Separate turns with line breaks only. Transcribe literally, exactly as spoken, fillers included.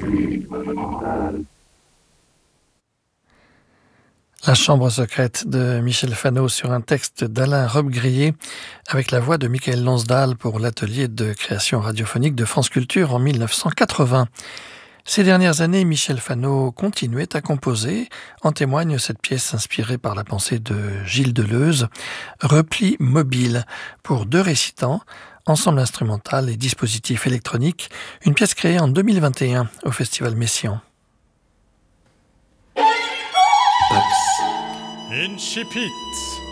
La chambre secrète de Michel Fano sur un texte d'Alain Robbe-Grillet avec la voix de Michael Lonsdal pour l'atelier de création radiophonique de France Culture en mille neuf cent quatre-vingts. Ces dernières années, Michel Fano continuait à composer. En témoigne cette pièce inspirée par la pensée de Gilles Deleuze, Repli mobile, pour deux récitants, ensemble instrumental et dispositif électronique, une pièce créée en deux mille vingt et un au Festival Messiaen.
Incipit.